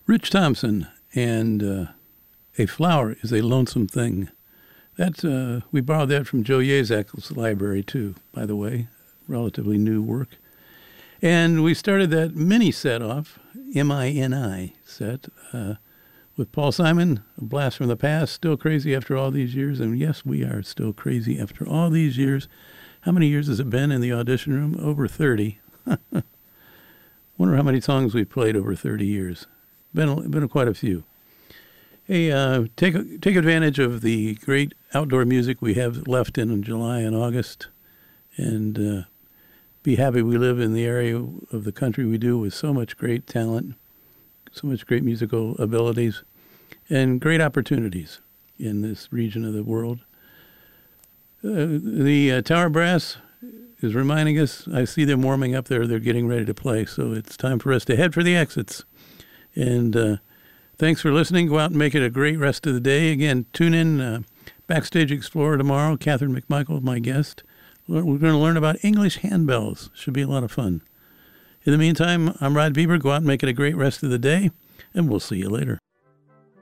Rich Thompson and A Flower is a Lonesome Thing. That we borrowed that from Joe Yazak's library, too, by the way. Relatively new work. And we started that mini set off, M-I-N-I set, with Paul Simon, A Blast from the Past, Still Crazy After All These Years. And yes, we are still crazy after all these years. How many years has it been in the audition room? Over 30. Wonder how many songs we've played over 30 years. Been quite a few. Hey, take advantage of the great outdoor music we have left in July and August, and be happy we live in the area of the country we do with so much great talent, so much great musical abilities, and great opportunities in this region of the world. The Tower Brass is reminding us, I see them warming up there, they're getting ready to play, so it's time for us to head for the exits. And thanks for listening. Go out and make it a great rest of the day. Again, tune in Backstage Explorer tomorrow. Catherine McMichael, my guest. We're going to learn about English handbells. Should be a lot of fun. In the meantime, I'm Rod Bieber. Go out and make it a great rest of the day, and we'll see you later.